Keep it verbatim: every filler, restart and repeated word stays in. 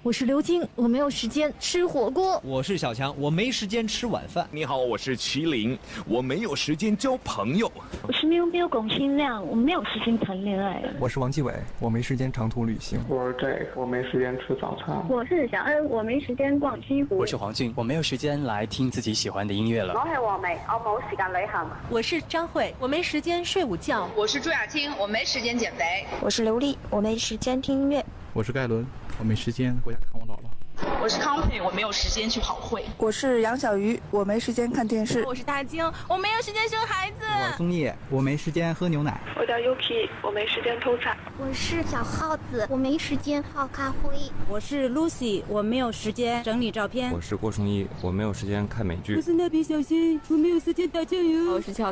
我是刘晶，我没有时间吃火锅。 我是小强，我没时间吃晚饭。 你好，我是麒麟，我没有时间交朋友。 我是喵喵龚新亮，我没有时间谈恋爱。 我是王继伟，我没时间长途旅行。 我是 Jack， 我没时间吃早餐。 我是小恩，我没时间逛西湖。 我是黄俊，我没有时间来听自己喜欢的音乐了。 我係黃薇，我冇時間旅行。 我是張慧，我沒時間睡午覺。 我是朱雅青，我沒時間減肥。 我是劉麗，我沒時間聽音樂。 我是蓋倫，我沒時間回家看我姥姥。 我是康佩，我沒有時間去跑會。 我是楊小魚，我沒時間看電視。 我是大晶，我沒有時間生孩子。 我是松葉，我沒時間喝牛奶。 我叫 Yuki， 我沒時間偷菜。 我是小耗子，我沒時間泡咖啡。 我是 Lucy， 我沒有時間整理照片。 我是郭崇一，我沒有時間看美劇。 我是蠟筆小新，我沒有時間打醬油。 我是俏